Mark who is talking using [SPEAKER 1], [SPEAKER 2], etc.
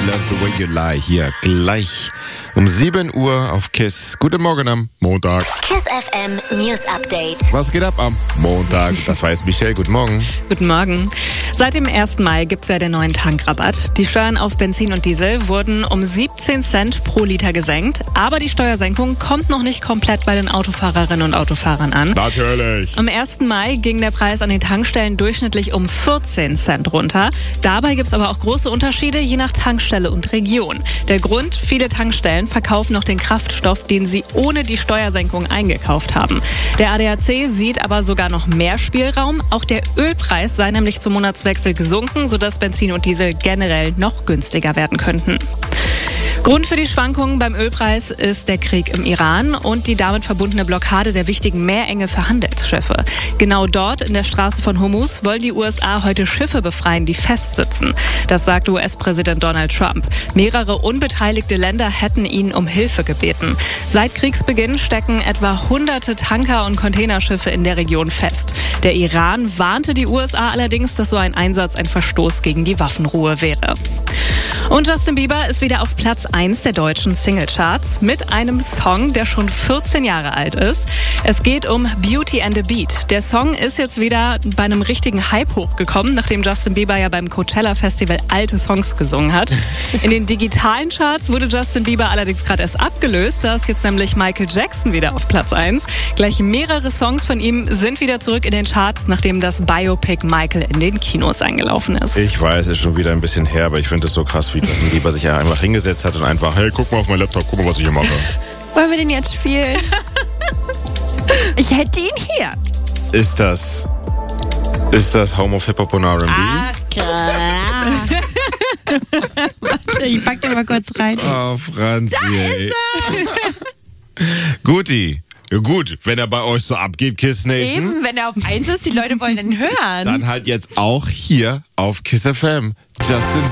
[SPEAKER 1] Love the Way You Lie hier gleich um 7 Uhr auf KISS. Guten Morgen am Montag.
[SPEAKER 2] KISS FM News Update.
[SPEAKER 1] Was geht ab am Montag? Das weiß Michelle. Guten Morgen.
[SPEAKER 3] Guten Morgen. Seit dem 1. Mai gibt es ja den neuen Tankrabatt. Die Steuern auf Benzin und Diesel wurden um 17 Cent pro Liter gesenkt. Aber die Steuersenkung kommt noch nicht komplett bei den Autofahrerinnen und Autofahrern an.
[SPEAKER 1] Natürlich.
[SPEAKER 3] Am 1. Mai ging der Preis an den Tankstellen durchschnittlich um 14 Cent runter. Dabei gibt es aber auch große Unterschiede je nach Tankstelle und Region. Der Grund: viele Tankstellen verkaufen noch den Kraftstoff, den sie ohne die Steuersenkung eingekauft haben. Der ADAC sieht aber sogar noch mehr Spielraum. Auch der Ölpreis sei nämlich zum Monatswechsel gesunken, sodass Benzin und Diesel generell noch günstiger werden könnten. Grund für die Schwankungen beim Ölpreis ist der Krieg im Iran und die damit verbundene Blockade der wichtigen Meerenge für Handelsschiffe. Genau dort in der Straße von Hormuz wollen die USA heute Schiffe befreien, die festsitzen. Das sagte US-Präsident Donald Trump. Mehrere unbeteiligte Länder hätten ihn um Hilfe gebeten. Seit Kriegsbeginn stecken etwa hunderte Tanker und Containerschiffe in der Region fest. Der Iran warnte die USA allerdings, dass so ein Einsatz ein Verstoß gegen die Waffenruhe wäre. Und Justin Bieber ist wieder auf Platz 1 der deutschen Singlecharts mit einem Song, der schon 14 Jahre alt ist. Es geht um Beauty and the Beat. Der Song ist jetzt wieder bei einem richtigen Hype hochgekommen, nachdem Justin Bieber ja beim Coachella Festival alte Songs gesungen hat. In den digitalen Charts wurde Justin Bieber allerdings gerade erst abgelöst. Da ist jetzt nämlich Michael Jackson wieder auf Platz 1. Gleich mehrere Songs von ihm sind wieder zurück in den Charts, nachdem das Biopic Michael in den Kinos eingelaufen ist.
[SPEAKER 1] Ich weiß, ist schon wieder ein bisschen her, aber ich finde es so krass, wie Justin Bieber sich ja einfach hingesetzt hat und einfach, hey, guck mal auf meinen Laptop, guck mal, was ich hier mache.
[SPEAKER 4] Wollen wir den jetzt spielen? Ich hätte ihn hier.
[SPEAKER 1] Ist das Home of Hip-Hop und R&B?
[SPEAKER 4] Ach, klar. Warte, ich pack den mal kurz rein.
[SPEAKER 1] Oh, Franzi. Guti. Ja, gut, wenn er bei euch so abgeht, KISS Nation.
[SPEAKER 4] Eben, wenn er auf 1 ist, die Leute wollen den hören.
[SPEAKER 1] Dann halt jetzt auch hier auf KISS FM. Justin